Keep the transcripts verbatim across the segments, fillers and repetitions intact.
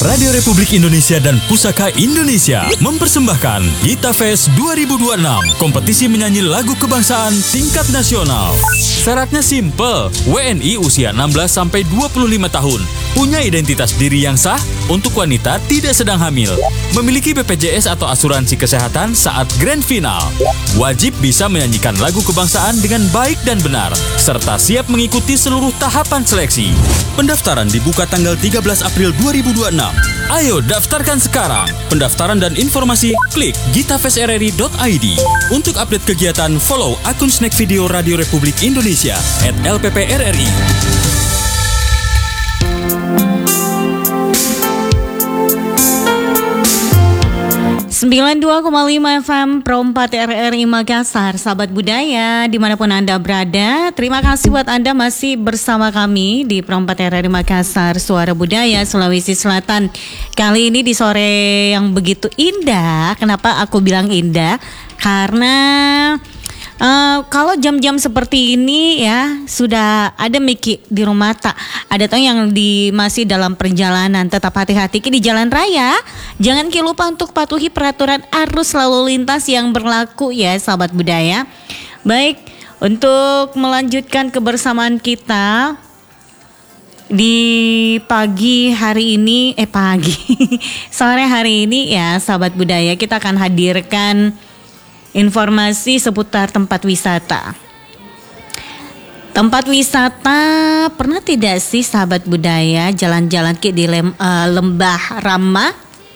Radio Republik Indonesia dan Pusaka Indonesia mempersembahkan Gita Fest dua ribu dua puluh enam, kompetisi menyanyi lagu kebangsaan tingkat nasional. Syaratnya simple, W N I usia enam belas sampai dua puluh lima tahun, punya identitas diri yang sah, untuk wanita tidak sedang hamil, memiliki B P J S atau asuransi kesehatan saat grand final, wajib bisa menyanyikan lagu kebangsaan dengan baik dan benar, serta siap mengikuti seluruh tahapan seleksi. Pendaftaran dibuka tanggal tiga belas April dua ribu dua puluh enam. Ayo daftarkan sekarang. Pendaftaran dan informasi klik gitafestrri dot i d. Untuk update kegiatan, follow akun Snack Video Radio Republik Indonesia at L P P R R I. sembilan puluh dua koma lima F M Pro empat R R I Makassar, sahabat budaya dimanapun Anda berada. Terima kasih buat Anda masih bersama kami di Pro empat R R I Makassar, Suara Budaya Sulawesi Selatan. Kali ini di sore yang begitu indah. Kenapa aku bilang indah? Karena Uh, kalau jam-jam seperti ini ya sudah ada Miki di rumah tak ada tuh yang di masih dalam perjalanan, tetap hati-hati di jalan raya. Jangan lupa untuk patuhi peraturan arus lalu lintas yang berlaku ya sahabat budaya. Baik, untuk melanjutkan kebersamaan kita di pagi hari ini eh pagi sore hari ini ya sahabat budaya, kita akan hadirkan informasi seputar tempat wisata. Tempat wisata, pernah tidak sih sahabat budaya jalan-jalan ke di lem, uh, Lembah Rama?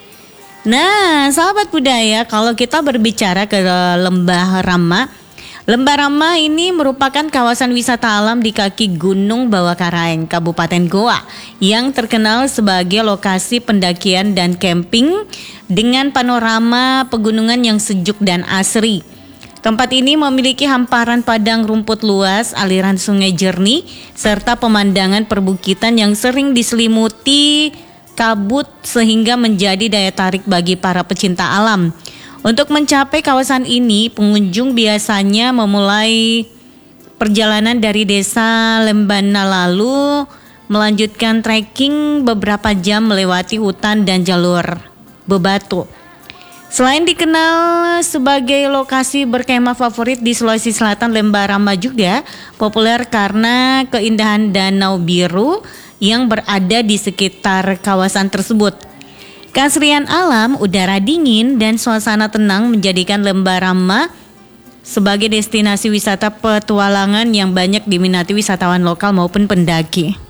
Nah, sahabat budaya, kalau kita berbicara ke Lembah Rama, Lembah Rama ini merupakan kawasan wisata alam di kaki Gunung Bawakaraeng, Kabupaten Goa, yang terkenal sebagai lokasi pendakian dan camping dengan panorama pegunungan yang sejuk dan asri. Tempat ini memiliki hamparan padang rumput luas, aliran sungai jernih, serta pemandangan perbukitan yang sering diselimuti kabut sehingga menjadi daya tarik bagi para pecinta alam. Untuk mencapai kawasan ini, pengunjung biasanya memulai perjalanan dari desa Lembana lalu melanjutkan trekking beberapa jam melewati hutan dan jalur bebatu. Selain dikenal sebagai lokasi berkemah favorit di Sulawesi Selatan, Lembah Rama juga populer karena keindahan danau biru yang berada di sekitar kawasan tersebut. Keasrian alam, udara dingin, dan suasana tenang menjadikan Lembah Rama sebagai destinasi wisata petualangan yang banyak diminati wisatawan lokal maupun pendaki.